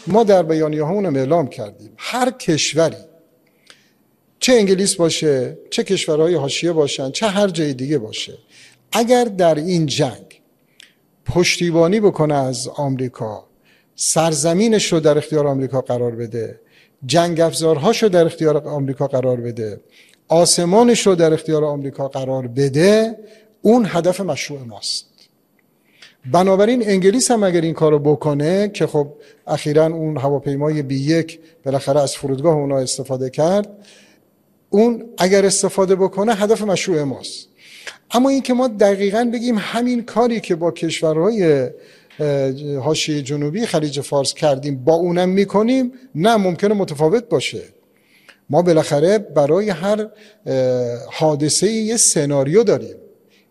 ما در بیانیه هامون اعلام کردیم هر کشوری، چه انگلیس باشه، چه کشورهای حاشیه باشن، چه هر جای دیگه باشه، اگر در این جنگ پشتیبانی بکنه از آمریکا، سرزمینش رو در اختیار آمریکا قرار بده، جنگ افزارهاش رو در اختیار آمریکا قرار بده، آسمانش رو در اختیار آمریکا قرار بده، اون هدف مشروع ماست. بنابراین انگلیس هم اگر این کارو بکنه، که خب اخیراً اون هواپیمای B1 بالاخره از فرودگاه اونا استفاده کرد، اون اگر استفاده بکنه هدف مشروع ماست. اما این که ما دقیقاً بگیم همین کاری که با کشورهای حاشیه جنوبی خلیج فارس کردیم با اونم میکنیم، نه، ممکنه متفاوت باشه. ما بالاخره برای هر حادثه یه سناریو داریم.